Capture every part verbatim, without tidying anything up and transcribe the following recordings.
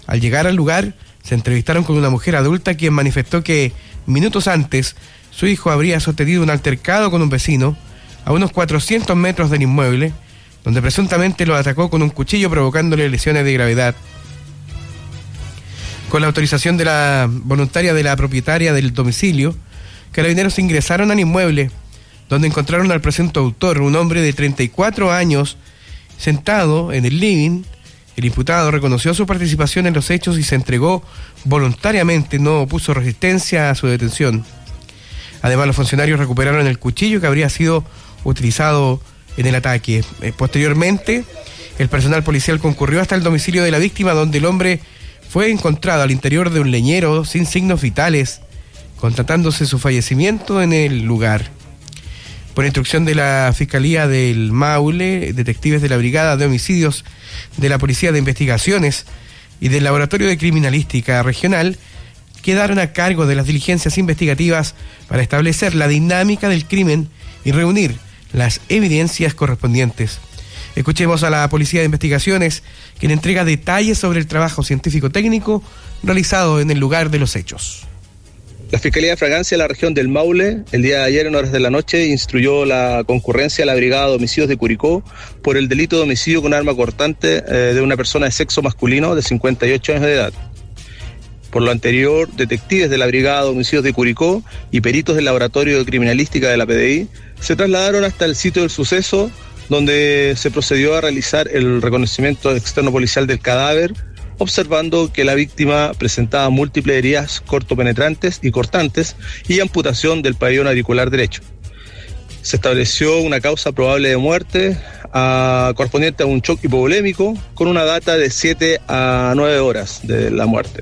Al llegar al lugar, se entrevistaron con una mujer adulta quien manifestó que minutos antes su hijo habría sostenido un altercado con un vecino a unos cuatrocientos metros del inmueble, donde presuntamente lo atacó con un cuchillo provocándole lesiones de gravedad. Con la autorización de la voluntaria de la propietaria del domicilio, Carabineros ingresaron al inmueble, donde encontraron al presunto autor, un hombre de treinta y cuatro años, sentado en el living. El imputado reconoció su participación en los hechos y se entregó voluntariamente, no opuso resistencia a su detención. Además, los funcionarios recuperaron el cuchillo que habría sido utilizado en el ataque. Eh, posteriormente, el personal policial concurrió hasta el domicilio de la víctima, donde el hombre fue encontrado al interior de un leñero sin signos vitales, constatándose su fallecimiento en el lugar. Por instrucción de la Fiscalía del Maule, detectives de la Brigada de Homicidios de la Policía de Investigaciones y del Laboratorio de Criminalística Regional quedaron a cargo de las diligencias investigativas para establecer la dinámica del crimen y reunir las evidencias correspondientes. Escuchemos a la Policía de Investigaciones, quien entrega detalles sobre el trabajo científico-técnico realizado en el lugar de los hechos. La Fiscalía de Fragancia de la región del Maule, el día de ayer en horas de la noche, instruyó la concurrencia a la Brigada de Homicidios de Curicó por el delito de homicidio con arma cortante eh, de una persona de sexo masculino de cincuenta y ocho años de edad. Por lo anterior, detectives de la Brigada de Homicidios de Curicó y peritos del Laboratorio de Criminalística de la P D I se trasladaron hasta el sitio del suceso, donde se procedió a realizar el reconocimiento externo policial del cadáver, observando que la víctima presentaba múltiples heridas cortopenetrantes y cortantes y amputación del pabellón auricular derecho. Se estableció una causa probable de muerte a, correspondiente a un shock hipovolémico con una data de siete a nueve horas de la muerte.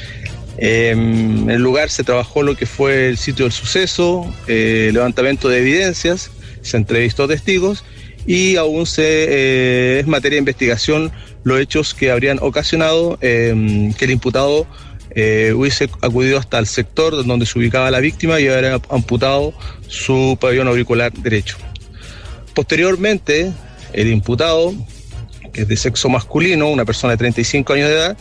Eh, en el lugar se trabajó lo que fue el sitio del suceso, eh, levantamiento de evidencias, se entrevistó testigos y aún se eh, es materia de investigación los hechos que habrían ocasionado eh, que el imputado eh, hubiese acudido hasta el sector donde se ubicaba la víctima y hubiera amputado su pabellón auricular derecho. Posteriormente, el imputado, que es de sexo masculino, una persona de treinta y cinco años de edad,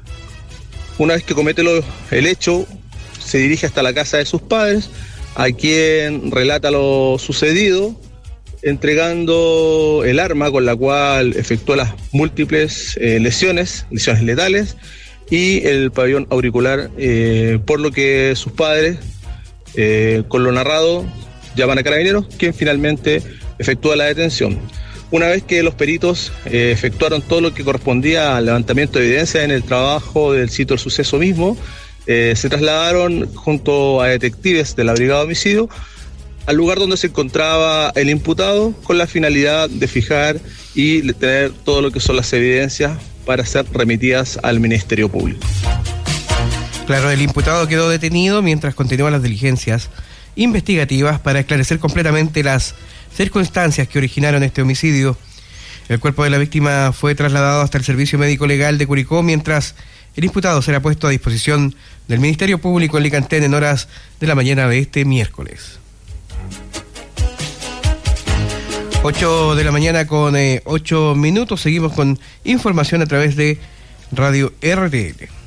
una vez que comete lo, el hecho, se dirige hasta la casa de sus padres, a quien relata lo sucedido, entregando el arma con la cual efectuó las múltiples eh, lesiones, lesiones letales, y el pabellón auricular, eh, por lo que sus padres, eh, con lo narrado, llaman a Carabineros, quien finalmente efectúa la detención. Una vez que los peritos eh, efectuaron todo lo que correspondía al levantamiento de evidencia en el trabajo del sitio del suceso mismo, eh, se trasladaron junto a detectives de la Brigada de Homicidio al lugar donde se encontraba el imputado, con la finalidad de fijar y tener todo lo que son las evidencias para ser remitidas al Ministerio Público. Claro, el imputado quedó detenido mientras continúan las diligencias investigativas para esclarecer completamente las circunstancias que originaron este homicidio. El cuerpo de la víctima fue trasladado hasta el Servicio Médico Legal de Curicó, mientras el imputado será puesto a disposición del Ministerio Público en Licantén en horas de la mañana de este miércoles. ocho de la mañana con eh, ocho minutos, seguimos con información a través de Radio R T L.